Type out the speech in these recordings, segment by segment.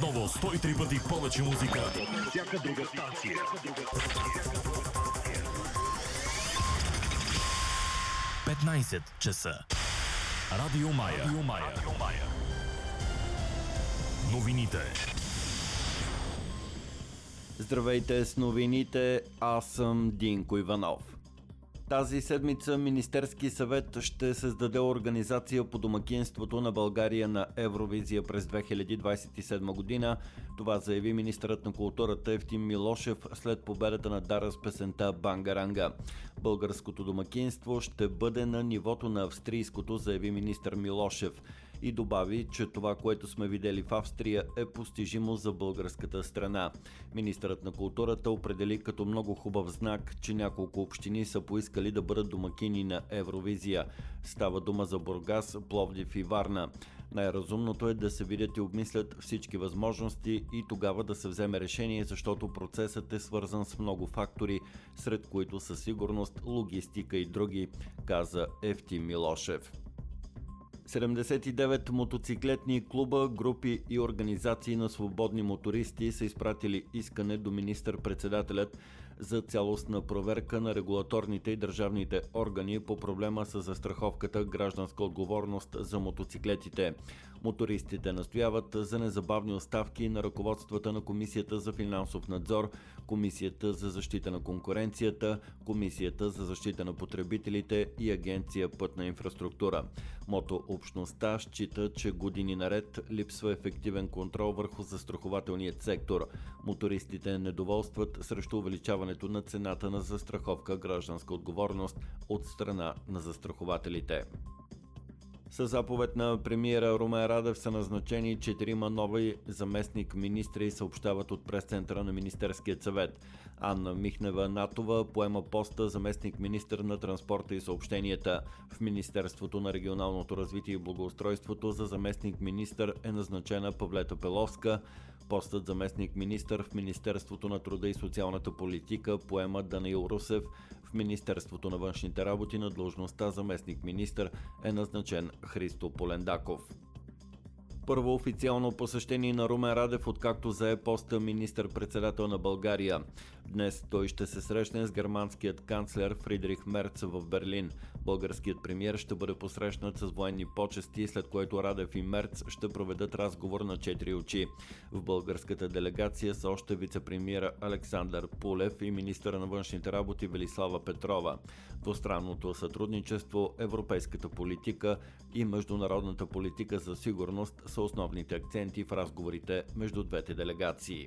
Отново 103 пъти повече музика. Всяка друга станция. 15 часа. Радио Мая. Новините. Здравейте с новините, аз съм Динко Иванов. Тази седмица Министерски съвет ще създаде организация по домакинството на България на Евровизия през 2027 година. Това заяви министърът на културата Евтим Милошев след победата на Дара с песента Бангаранга. Българското домакинство ще бъде на нивото на австрийското, заяви министър Милошев, и добави, че това, което сме видели в Австрия, е постижимо за българската страна. Министърът на културата определи като много хубав знак, че няколко общини са поискали да бъдат домакини на Евровизия. Става дума за Бургас, Пловдив и Варна. Най-разумното е да се видят и обмислят всички възможности и тогава да се вземе решение, защото процесът е свързан с много фактори, сред които със сигурност логистика и други, каза Евтим Милошев. 79 мотоциклетни клуба, групи и организации на свободни мотористи са изпратили искане до министър-председателят за цялостна проверка на регулаторните и държавните органи по проблема с застраховката гражданска отговорност за мотоциклетите. Мотористите настояват за незабавни оставки на ръководствата на Комисията за финансов надзор, Комисията за защита на конкуренцията, Комисията за защита на потребителите и Агенция Пътна инфраструктура. Общността счита, че години наред липсва ефективен контрол върху застрахователният сектор. Мотористите недоволстват срещу увеличаването на цената на застраховка гражданска отговорност от страна на застрахователите. Със заповед на премиера Румен Радев са назначени 4 нови заместник-министри, съобщават от прес-центъра на Министерския съвет. Анна Михнева-Натова поема поста заместник-министър на транспорта и съобщенията. В Министерството на регионалното развитие и благоустройството за заместник-министър е назначена Павлета Пеловска. Постът заместник-министър в Министерството на труда и социалната политика поема Данаил Русев. В Министерството на външните работи на длъжността заместник-министър е назначен Христо Полендаков. Първо официално посещение на Румен Радев, откакто зае поста министър-председател на България. Днес той ще се срещне с германският канцлер Фридрих Мерц в Берлин. Българският премиер ще бъде посрещнат с военни почести, след което Радев и Мерц ще проведат разговор на 4 очи. В българската делегация са още вице-премиера Александър Пулев и министъра на външните работи Велислава Петрова. Двустранното сътрудничество, европейската политика и международната политика за сигурност са основните акценти в разговорите между двете делегации.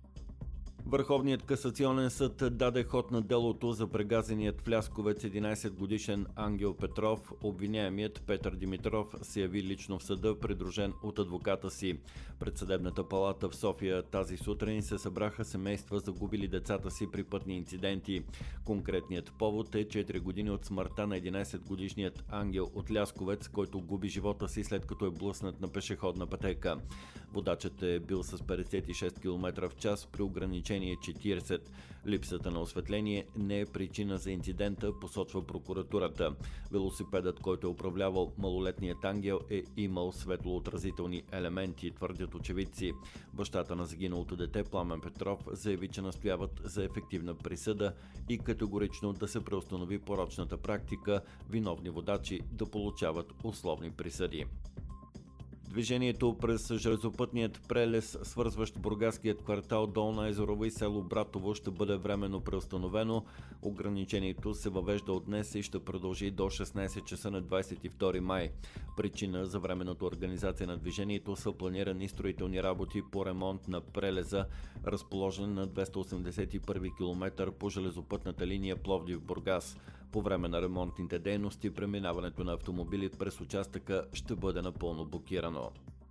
Върховният касационен съд даде ход на делото за прегазеният флясковец 11-годишен Ангел Петров. Обвиняемият Петър Димитров се яви лично в съда, придружен от адвоката си. Пред съдебната палата в София тази сутрин се събраха семейства, загубили децата си при пътни инциденти. Конкретният повод е 4 години от смъртта на 11-годишният Ангел от Лясковец, който губи живота си след като е блъснат на пешеходна пътека. Водачът е бил с 56 км в час при ограничение 40. Липсата на осветление не е причина за инцидента, посочва прокуратурата. Велосипедът, който е управлявал малолетният Ангел, е имал светлоотразителни елементи, твърдят очевидци. Бащата на загиналото дете Пламен Петров заяви, че настояват за ефективна присъда и категорично да се преустанови порочната практика виновни водачи да получават условни присъди. Движението през железопътният прелез, свързващ бургаският квартал Долна Езерова и село Братово, ще бъде временно преустановено. Ограничението се въвежда от днес и ще продължи до 16 часа на 22 май. Причина за временната организация на движението са планирани строителни работи по ремонт на прелеза, разположен на 281 км по железопътната линия Пловдив-Бургас. По време на ремонтните дейности преминаването на автомобили през участъка ще бъде напълно блокирано.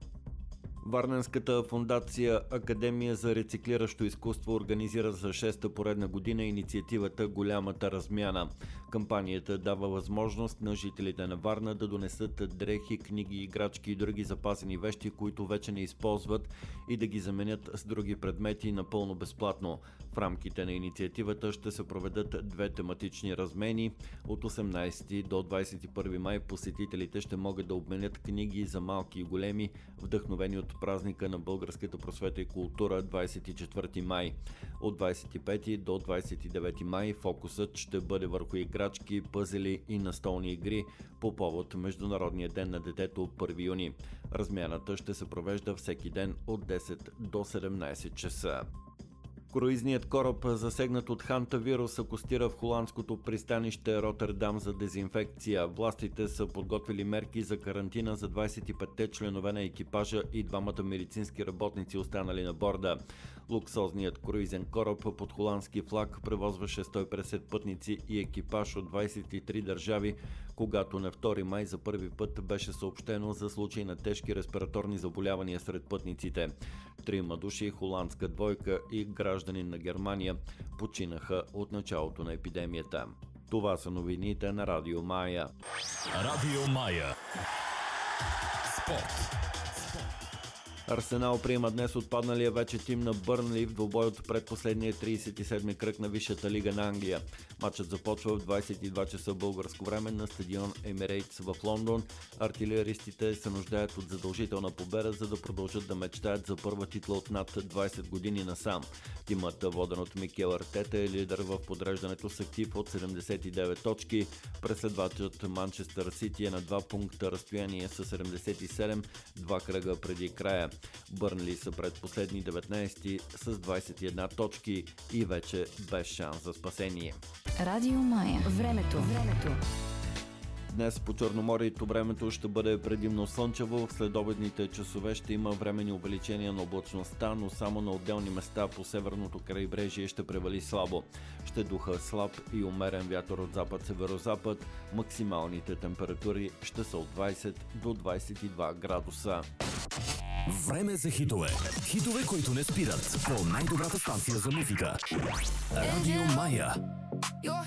Варненската фондация Академия за рециклиращо изкуство организира за 6-та поредна година инициативата Голямата размяна. Кампанията дава възможност на жителите на Варна да донесат дрехи, книги, играчки и други запазени вещи, които вече не използват, и да ги заменят с други предмети напълно безплатно. В рамките на инициативата ще се проведат 2 тематични размени. От 18 до 21 май посетителите ще могат да обменят книги за малки и големи, вдъхновени от от празника на българската просвета и култура 24 май. От 25 до 29 май фокусът ще бъде върху играчки, пъзели и настолни игри по повод Международния ден на детето 1 юни. Размяната ще се провежда всеки ден от 10 до 17 часа. Круизният кораб, засегнат от хантавирус, акостира в холандското пристанище Ротердам за дезинфекция. Властите са подготвили мерки за карантина за 25-те членове на екипажа и двамата медицински работници, останали на борда. Луксозният круизен кораб под холандски флаг превозваше 150 пътници и екипаж от 23 държави, когато на 2 май за първи път беше съобщено за случай на тежки респираторни заболявания сред пътниците. 3 души, холандска двойка и гражданин на Германия починаха от началото на епидемията. Това са новините на Радио Мая. Радио Мая. Спорт. Арсенал приема днес отпадналия вече тим на Бърнли в двубой от предпоследния 37-ми кръг на Висшата лига на Англия. Матчът започва в 22 часа българско време на стадион Емирейтс в Лондон. Артилеристите се нуждаят от задължителна победа, за да продължат да мечтаят за първа титла от над 20 години насам. Тимът, воден от Микел Артета, е лидер в подреждането с актив от 79 точки. Преследвачът Манчестър Сити е на 2 пункта разстояние с 77, 2 кръга преди края. Бърнли са предпоследни 19 с 21 точки и вече без шанс за спасение. Радио Мая. Времето. Днес по Черноморието времето ще бъде предимно слънчево. В следобедните часове ще има временни увеличения на облачността, но само на отделни места по северното крайбрежие ще превали слабо. Ще духа слаб и умерен вятър от запад-северозапад. Максималните температури ще са от 20 до 22 градуса. Време за хитове. Хитове, които не спират. По най-добрата станция за музика. Радио Мая.